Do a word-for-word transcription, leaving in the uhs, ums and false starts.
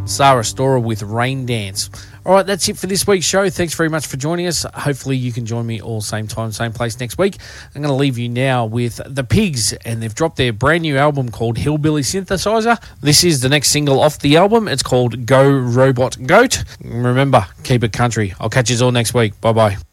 Sarah Storer with Rain Dance. All right, that's it for this week's show. Thanks very much for joining us. Hopefully you can join me all same time, same place next week. I'm going to leave you now with The Pigs, and they've dropped their brand new album called Hillbilly Synthesizer. This is the next single off the album. It's called Go Robot Goat. Remember, keep it country. I'll catch you all next week. Bye-bye.